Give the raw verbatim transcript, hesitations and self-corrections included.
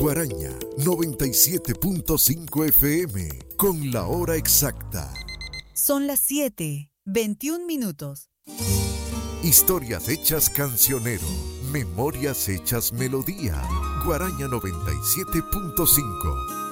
Guaraña noventa y siete punto cinco F M con la hora exacta. Son las siete, veintiún minutos. Historias hechas cancionero, memorias hechas melodía. Guaraña noventa y siete punto cinco.